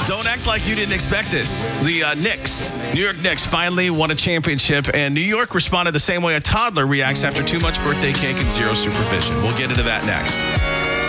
Don't act like you didn't expect this. The New York Knicks finally won a championship, and New York responded the same way a toddler reacts after too much birthday cake and zero supervision. We'll get into that next.